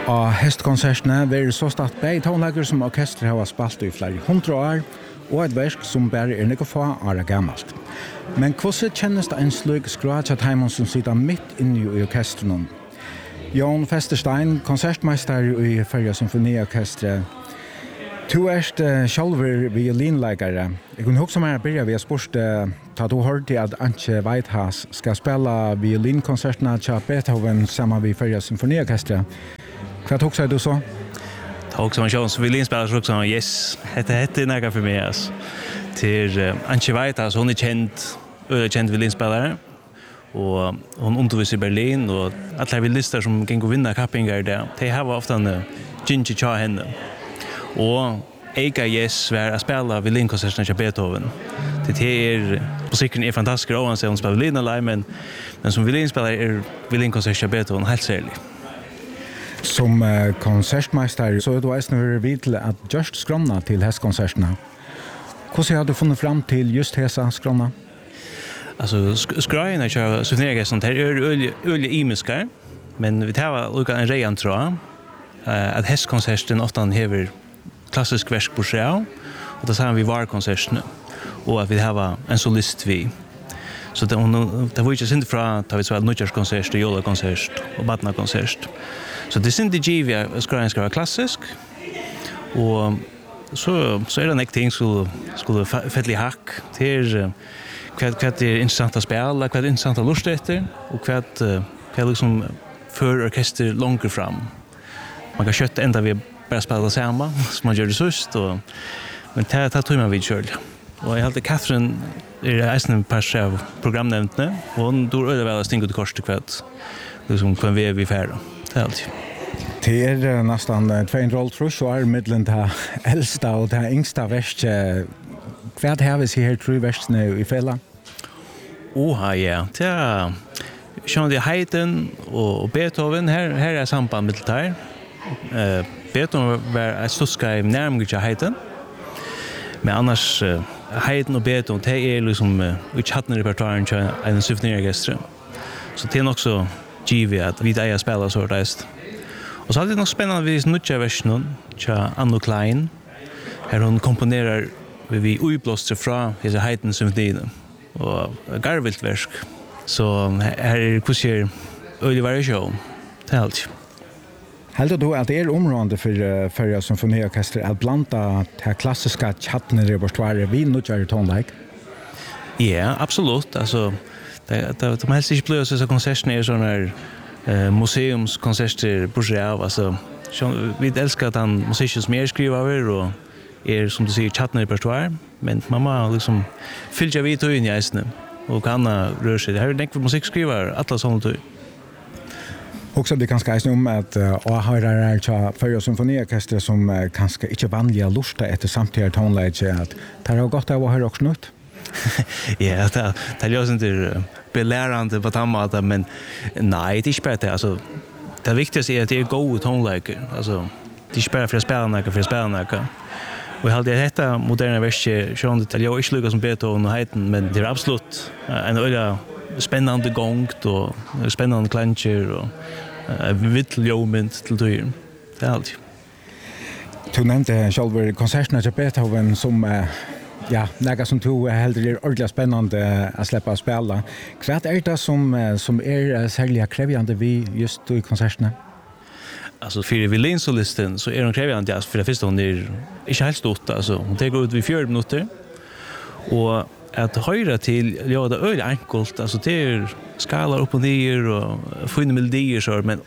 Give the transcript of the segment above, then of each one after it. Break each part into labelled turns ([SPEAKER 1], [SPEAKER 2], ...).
[SPEAKER 1] Og hestkonsertene vil så stått begge tonelager som orkester har spalt i flere 100 år, og et verk som bare noe få år gammelt. Men hvordan kjennes det en slik skråt at Heimon som sitter midt inne i orkestren? Jon Festerstein, konsertmeister i Førja Symfoniorkestre. Du selv violinleggere. Jeg kunne huske meg å begynne ved å spørre da du hørte at Antje Weithas skal spille violinkonsertene til Beethoven sammen med Førja Symfoniorkestre. Hva tok seg du så?
[SPEAKER 2] Och som jag så vill inspela så också yes det några för mig alltså till Antje Weithas hon är känd violinspelare och hon undervisar i Berlin och alla violister som kan gå vinna kappingar där de har ofta en ginger cha henne och Ega yes var att spela violinkonserten till Beethoven det är på säkert är fantastiskt och han säger hon spelar violin live men som violinspelare är violinkonserten till Beethoven helt särskilt.
[SPEAKER 1] Som konsertmeister så er du eisende vidt at just skrona til hestkonsertene. Hvordan har du funnet fram til just hesa skrona?
[SPEAKER 2] Altså, skrøyene til symfoniorkestren er øye imiske, men vi tar lukka en rejan tror at hestkonserten ofte hever klassisk versk på seg, og det sammen vi var konsertene, og at vi har en solist vi. Så det var ikke sint fra da vi spiller nødgjørskonsert, jolekonsert og badnakonsert. Så det syns det vi skrøyene skal være klassisk, og så det en ting skulle fettelig hakk til hva interessant å spille, hva interessant å lust etter, og hva liksom fører orkester langt fram. Man kan kjøtte enda vi bare spiller det samme, som man gjør det sørst, men det tror man vidt selv. Og jeg halte Catherine en par av programnevntene, og hun dår øyne vel å stinge ut i kors til kveld, liksom på en vei vi færre. Det er alltid.
[SPEAKER 1] Det nesten 200 år middelen til eldste og til yngste verst. Hva har vi sier her 3 verstene i fela?
[SPEAKER 2] Ja. Det skjønner det Haydn og Beethoven. Her samband med det her. Beethoven var et ståskrev nærmere til Haydn. Men annars Haydn og Beethoven, det liksom utchattende repertoaren til en symfoniorkestre. Så det nok så givet at vi eier spiller så reist. Og så er det nok spennende ved nødja versen til Anno Klein. Her hun komponerer vi uiblåstre fra disse Haydn symfoniene. Og garvilt versk. Så her kurser øyelig variasjon. Det er alt.
[SPEAKER 1] Heldur du at det områdende for Førja Symfoniorkester at blanda det klassiske tjattene repertoaret vi nødja tonleik?
[SPEAKER 2] Ja, absolutt. Altså, de helst ikke blir så konsertene er sånne museumskonserter på seg av. Altså, vi elsker at han musikken som skriver over og som du sier tjattene repertoar, men man må liksom fylle vidt inn i eisene og kan røre seg. Det her er nekve musikkskriver, alle sånne tøy.
[SPEAKER 1] Också det kanske är att åhörare till Førja Symfoniorkester som kanske inte vanliga lusta efter samtidigt tonläge att det har gått av att höra också nytt.
[SPEAKER 2] Ja, det är inte belärande på tamma men nej, det är inte bara det. Alltså, det viktigaste är att det är goda tonläge. Alltså, det är inte bara för att spela något. Och jag hade detta moderna verset, sjön det jag inte lyckas som Beethoven och Haydn, men det är absolut en öliga spännande gång och spännande klanger och vittljómynd till dyr. Det är allt.
[SPEAKER 1] Du nämnde själv konserterna till Beethoven som något som du hellre är ordentligt spännande att släppa och spela. Vad är det som är särskilt krävande vi just i konserterna?
[SPEAKER 2] Alltså för violinsolisten så är hon krävande för det första hon är inte helt stort. Alltså hon tar ut vid 4 minuter och att höra till det är enkelt. Alltså det är skalar upp och ner och fina melodier så men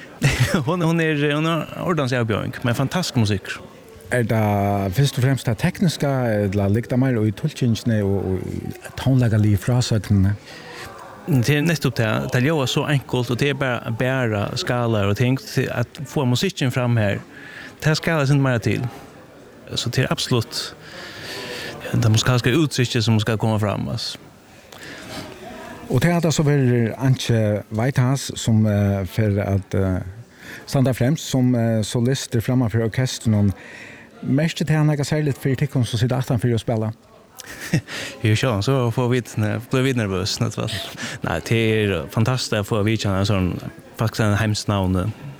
[SPEAKER 2] hon är ordentligt avbjörning med fantastisk musik.
[SPEAKER 1] Är det först och främst det tekniska eller ligger mer i tolkningen och tonläggarliga frasökningar?
[SPEAKER 2] Det är nästan det är så enkelt och det är bara skalar och tänkt att få musiken fram här. Det här skalar inte mer till. Så det är absolut det musikaliska uttrycket som ska komma fram. Alltså.
[SPEAKER 1] Och det är så väl Antje Weithas som för att standa främst som solist framför orkestern. Mest det han jag särskilt för tycker som sitter utanför och spela. Så får vi bli nervös nästan. Nej, det är fantastiskt att få vi känna sån faktiskt en hemskt namn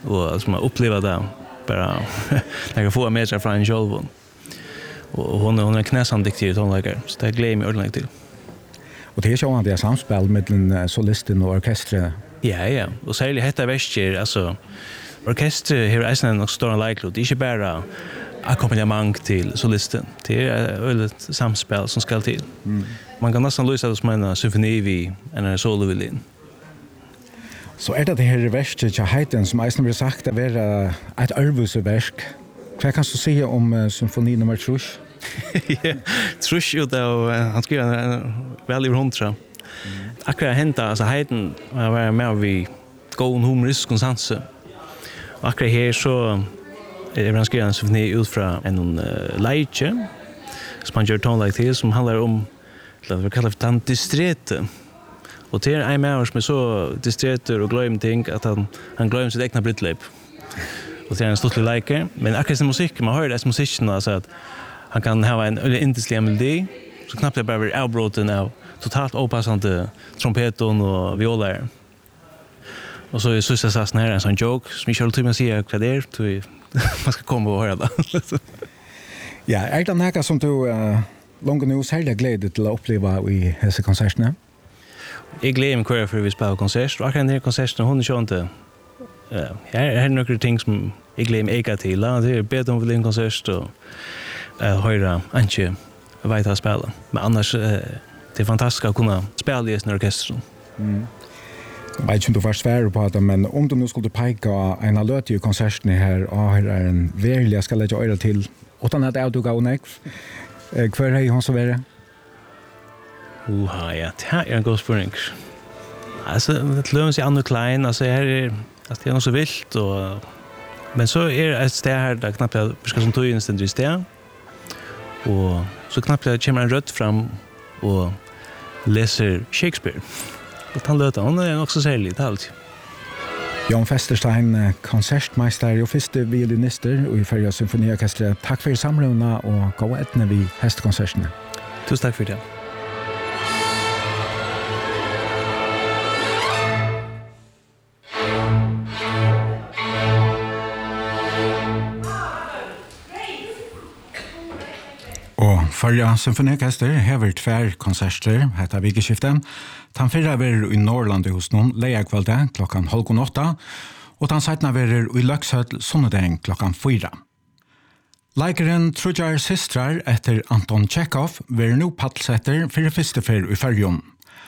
[SPEAKER 2] och alltså man upplever det bara jag får med sig från en själv och hon är knäsandiktig tonläggare så det glömmer jag ordentligt till.
[SPEAKER 1] Och det är ju det samspel mellan solisten och orkestret.
[SPEAKER 2] Ja, och särskilt detta väster alltså orkestret har nästan en stor likelihood. Det är inte bara ackompanjemang till solisten. Det är ett samspel som ska till. Man kan nästan lösa det som en symfoni vid en soloviolin.
[SPEAKER 1] Så det här verset till Heiden som eisen blir sagt att vara ett örvuseverk. Vad kan du säga om symfoni nummer 3?
[SPEAKER 2] Ja, Trusch och han skriver en väl i hundra. Akkurat hända alltså Heiden var med vid god humorisk konsens. Och akkurat här så han skriver en symfoni ut från en leitje som han gör tonlag till som handlar om vad vi kallar för distrete. Och det är en människa som är så distreter och glömmer ting att han glömmer sitt egna brydlöp. Och det är en stort like. Men akkurat som musik, man hör det musiken alltså att han kan ha en intenslig melodi så knappt det bara blir avbroten av totalt opassande trompeton och violer. Och så är sista satsen här en sån joke som jag själv man säga vad det är till man ska komma och höra det.
[SPEAKER 1] Ja, är det något som du långt nu särskilt glädje till att uppleva i dessa konserterna?
[SPEAKER 2] Jag gläder mig kvar för vi spelar konsert och akkurat den här konserten hon är inte här är några ting som jag gläder mig till. Det är Beethoven-konsert och höra inte vet att spela. Men annars det är fantastiskt att kunna spela i en orkester.
[SPEAKER 1] Jag vet inte om du var svär på det, men om du nu skulle peka en löt i konserten här och här är en verklig jag ska lägga öra till utan att jag tog av näck. Kvar är hon så värre?
[SPEAKER 2] Ja, det är en god spurning. Alltså, det lönar sig Anne Klein, alltså här är det är nog så vilt och men så är det ett ställe här där knappt jag ska som tog in ständigt i sted. Och så knappt jag kommer en rött fram och läser Shakespeare. Och han löter, hon är också särskilt allt.
[SPEAKER 1] Jan Festerstein, konsertmeister och förste violinister i Färja symfoniorkestret. Tack för samruna och gå ettne vid hästkonserterna.
[SPEAKER 2] Tusen tack för det.
[SPEAKER 1] Färja symfoniorkester hever tvär konserter hetta vikeskiften. Den fyrra verer i Norrland hos noen leierkvalde klokkan 7:30 og den seitna verer i Løkshøll sunnedagen klokkan 4. Leikeren Trudjar Sistrar etter Anton Chekhov verer nu paddsetter for første fyr i Färjun.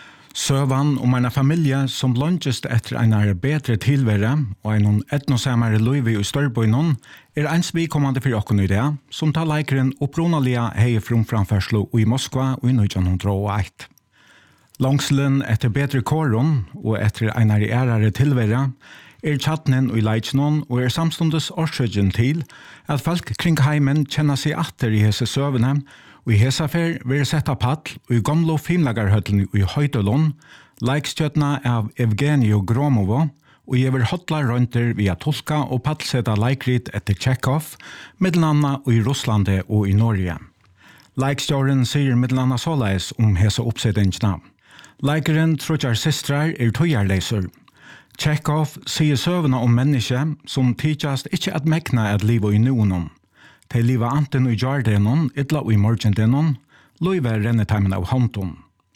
[SPEAKER 1] Søvan om en familie som lønges etter en bedre tilvære og en etnosamere løyve i Størbøynon ens bikommande for åkken i det, som tar leikeren opprunalige hei framførslo i Moskva i 1901. Langselen etter bedre kåren og etter en ærere tilvære tjattnen i leikenen og samstundes årsøkjen til at folk kring heimen kjenner seg atter i hese søvene og i hesafer vil sette paddel og i gamle filmlagerhøttene i Høydølund, leikstøttene av Evgenio Gromovo, og jeg vil hotla rønter via tolka og paddelsette leikrit etter Chekhov, middelandet i Russlande og i Norge. Leikstøren sier middelandet såleis om hese oppsettingsna. Leikeren Trudjar Sistrar tøyarleiser. Chekhov sier søvna om menneske som tidsast ikke at mekna at livet i noen. De livet anten i jardenon, idla i morgendenon, loive renneteimen av håndton.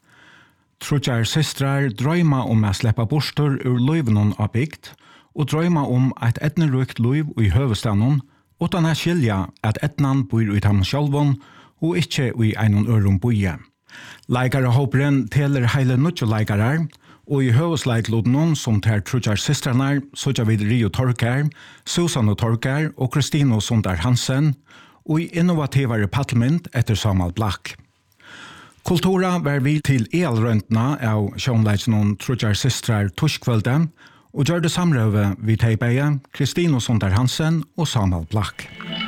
[SPEAKER 1] Trudjar Sistrar drøyma om å sleppa bostor ur loivenon av bygd, og drøyma om at etnerukt loiv i høvestanon, utan å skilja at etnan bor i tam sjálvon, og ikkje i einon ørum boie. Leikare håperen teler heile nutjo leikarar, og i høvesleiklodnon som ter Trudjar Sistrarnar, såja vid Rio Torkar, Susanne Torkar og Kristino Sundar Hansen, og i innovativare paddelmynd etter Samuel Black. Kultura var vi til elrøntna av sjånleitsnon Trudjar Sistrar torskvölde, og gjør det samrøve vi teibeie Kristino Sundar Hansen og Samuel Black.